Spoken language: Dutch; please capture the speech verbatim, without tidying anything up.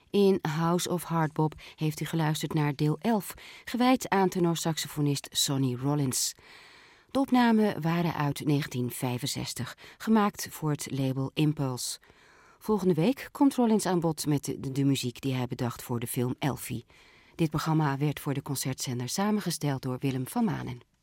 In House of Hardbop heeft u geluisterd naar deel elf, gewijd aan tenorsaxofonist Sonny Rollins. De opnamen waren uit negentien vijfenzestig, gemaakt voor het label Impulse. Volgende week komt Rollins aan bod met de, de muziek die hij bedacht voor de film Elfie. Dit programma werd voor de concertzender samengesteld door Willem van Manen.